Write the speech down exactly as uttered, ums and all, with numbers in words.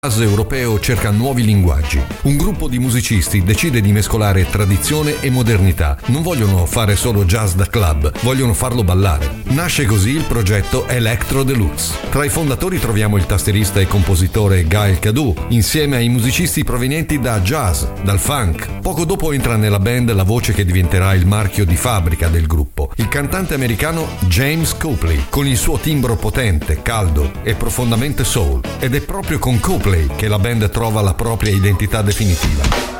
jazz europeo cerca nuovi linguaggi. Un gruppo di musicisti decide di mescolare tradizione e modernità. Non vogliono fare solo jazz da club, vogliono farlo ballare. Nasce così il progetto Electro Deluxe. Tra i fondatori troviamo il tastierista e compositore Gail Cadu, insieme ai musicisti provenienti da jazz, dal funk. Poco dopo entra nella band la voce che diventerà il marchio di fabbrica del gruppo, il cantante americano James Copley, con il suo timbro potente, caldo e profondamente soul. Ed è proprio con Copley che la band trova la propria identità definitiva.